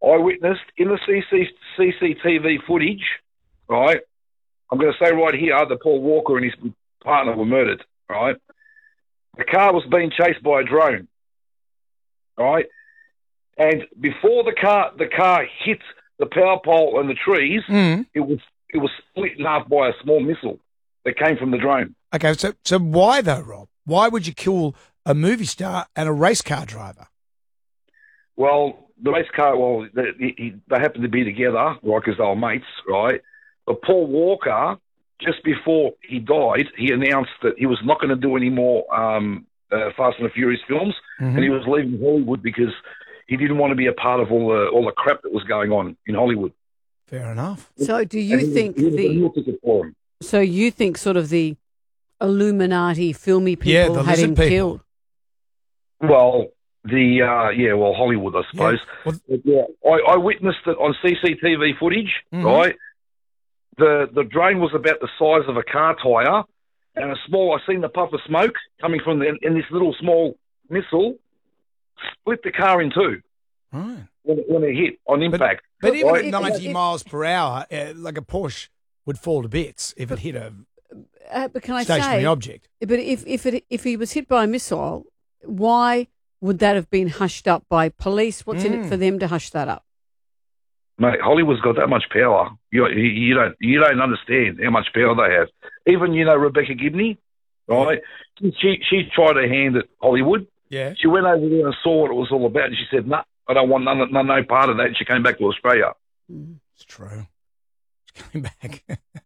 I witnessed in the CCTV footage, right? I'm going to say right here that Paul Walker and his partner were murdered, right? The car was being chased by a drone, right? And before the car hit the power pole and the trees, it was split in half by a small missile that came from the drone. Okay, so why though, Rob? Why would you kill a movie star and a race car driver? Well, the race car, they happened to be together, right, because they were mates, right? But Paul Walker, just before he died, he announced that he was not going to do any more Fast and the Furious films, and he was leaving Hollywood because he didn't want to be a part of all the crap that was going on in Hollywood. Fair enough. So do you think So you think sort of the Illuminati filmy people had him killed? Well, Hollywood, I suppose. Yeah. I witnessed it on CCTV footage, right? The drone was about the size of a car tyre, and I seen the puff of smoke coming from and this little small missile split the car in two. Right. When it hit on impact. But even at 90 miles per hour, like a Porsche would fall to bits if it hit a stationary object. But if he was hit by a missile, why would that have been hushed up by police? What's in it for them to hush that up? Mate, Hollywood's got that much power. You don't understand how much power they have. Even Rebecca Gibney, right? She tried her hand at Hollywood. Yeah. She went over there and saw what it was all about, and she said, "No, I don't want no part of that." And she came back to Australia. It's true. She came back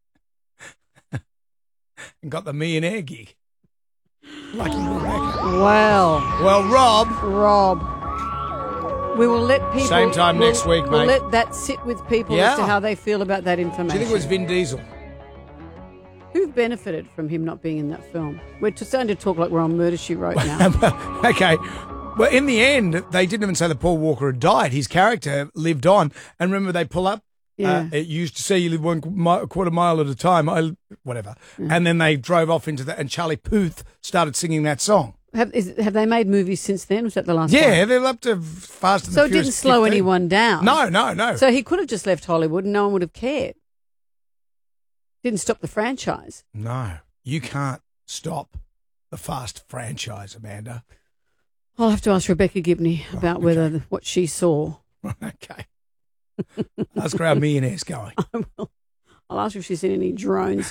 and got the millionaire gig. Lucky Rebecca. Wow. Well, Rob. We will let people... Same time next week, mate. We'll let that sit with people as to how they feel about that information. Do you think it was Vin Diesel? Who benefited from him not being in that film? We're starting to talk like we're on Murder, She Wrote now. Okay. Well, in the end, they didn't even say that Paul Walker had died. His character lived on. And remember, they pull up. It used to say you live a quarter mile at a time, whatever. And then they drove off into that, and Charlie Puth started singing that song. Have they made movies since then? Was that the last one? Yeah, they're up to Fast and the Furious. So it didn't slow 15. anyone down? No. So he could have just left Hollywood and no one would have cared. Didn't stop the franchise. No, you can't stop the Fast franchise, Amanda. I'll have to ask Rebecca Gibney about what she saw. Okay. Ask her how millionaire's going. I will. I'll ask her if she's seen any drones.